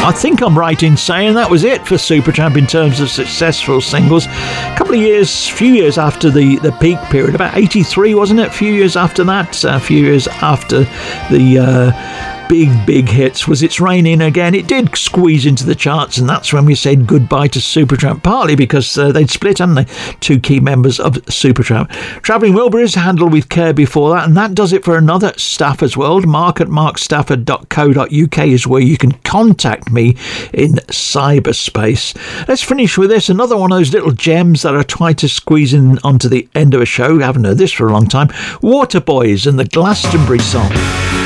I think I'm right in saying that was it for Supertramp in terms of successful singles. Few years after the peak period, about 83, wasn't it? A few years after that, a few years after the big hits was It's Raining Again. It did squeeze into the charts, and that's when we said goodbye to Supertramp, partly because they'd split, hadn't they? Two key members of Supertramp. Travelling Wilburys, Handled with Care before that, and that does it for another Stafford's World. Mark at markstafford.co.uk is where you can contact me in cyberspace. Let's finish with this, another one of those little gems that I try to squeeze in onto the end of a show. I haven't heard this for a long time. Waterboys and the Glastonbury song.